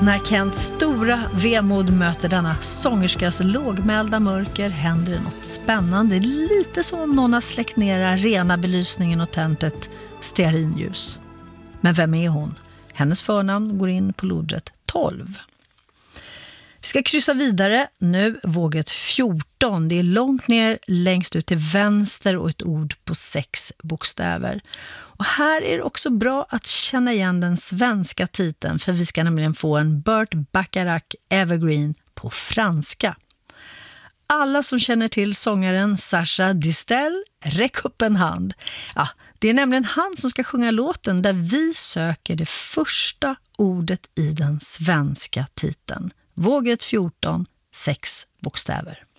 När Kents stora vemod möter denna sångerskas lågmälda mörker händer det något spännande. Lite som om någon har släckt ner rena belysningen och tänt ett stearinljus. Men vem är hon? Hennes förnamn går in på lodret 12. Vi ska kryssa vidare nu, vågrätt 14. Det är långt ner, längst ut till vänster och ett ord på 6 bokstäver. Och här är det också bra att känna igen den svenska titeln, för vi ska nämligen få en Burt Bacharach Evergreen på franska. Alla som känner till sångaren Sacha Distel, räck upp en hand. Ja, det är nämligen han som ska sjunga låten där vi söker det första ordet i den svenska titeln. Vågrätt 14, 6 bokstäver.